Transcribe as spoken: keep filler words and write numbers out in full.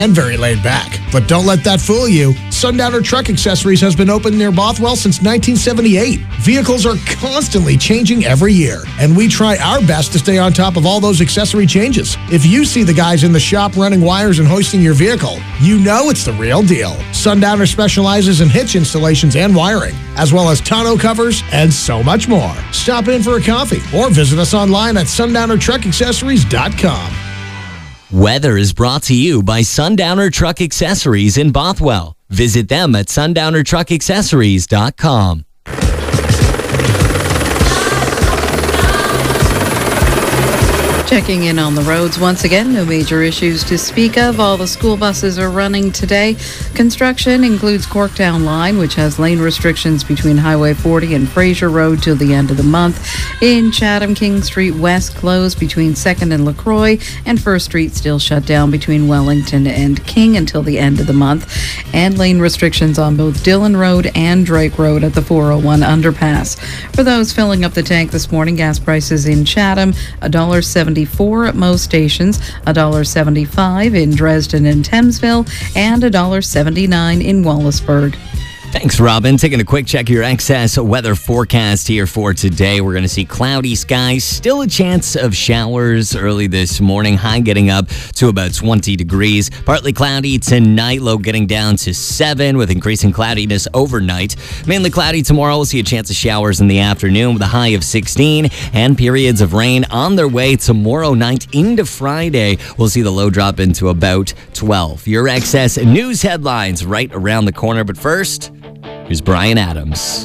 and very laid back. But don't let that fool you. Sundowner Truck Accessories has been open near Bothwell since nineteen seventy-eight. Vehicles are constantly changing every year, and we try our best to stay on top of all those accessory changes. If you see the guys in the shop running wires and hoisting your vehicle, you know it's the real deal. Sundowner specializes in hitch installations and wiring, as well as tonneau covers and so much more. Stop in for a coffee or visit us online at sundowner truck accessories dot com. Weather is brought to you by Sundowner Truck Accessories in Bothwell. Visit them at sundowner truck accessories dot com. Checking in on the roads once again, no major issues to speak of. All the school buses are running today. Construction includes Corktown Line, which has lane restrictions between Highway forty and Fraser Road till the end of the month. In Chatham, King Street West closed between second and LaCroix, and First Street still shut down between Wellington and King until the end of the month. And lane restrictions on both Dillon Road and Drake Road at the four oh one underpass. For those filling up the tank this morning, gas prices in Chatham, one dollar seventy-four at most stations, one dollar seventy-five in Dresden and Thamesville, and one dollar seventy-nine in Wallaceburg. Thanks, Robin. Taking a quick check of your excess weather forecast here for today. We're going to see cloudy skies. Still a chance of showers early this morning. High getting up to about twenty degrees. Partly cloudy tonight. Low getting down to seven with increasing cloudiness overnight. Mainly cloudy tomorrow. We'll see a chance of showers in the afternoon with a high of sixteen. And periods of rain on their way tomorrow night into Friday. We'll see the low drop into about twelve. Your excess news headlines right around the corner. But first, here's Brian Adams.